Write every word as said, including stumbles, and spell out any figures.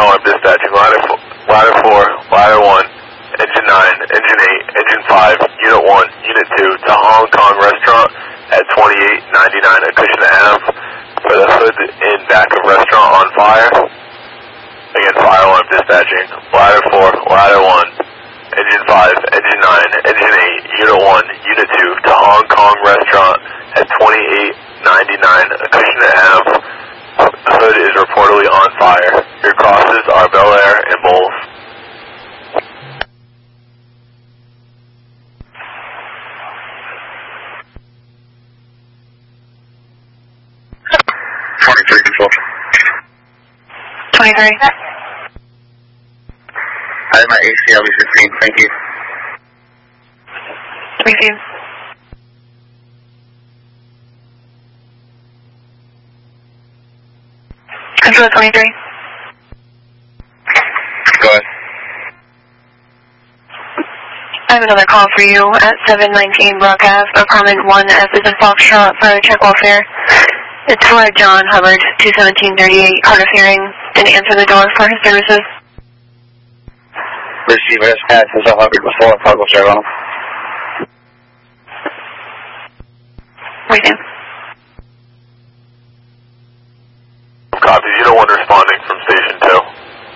fire alarm dispatching. Ladder, ladder four, ladder one, engine nine, engine eight, engine five, unit one, unit two to Hong Kong restaurant at twenty-eight ninety-nine Acushnet Ave for the hood in back of restaurant on fire. Again, fire alarm dispatching. Ladder four, ladder one, engine five, engine nine, engine eight, unit one, unit two to Hong Kong restaurant at twenty-eight ninety-nine Acushnet Ave. The hood is reportedly on fire. Your crosses are Bel Air and Bowles. twenty-three control. twenty-three. I have my A C L V fifteen, thank you. Thank you. Control twenty-three. Go ahead. I have another call for you at seven nineteen Brock Ave, apartment one F is in Foxtrot for check welfare. It's for John Hubbard, two seventeen thirty-eight, hard of hearing. Didn't answer the door for his services. Receiver has passed as a Hubbard before, I'll go check on him.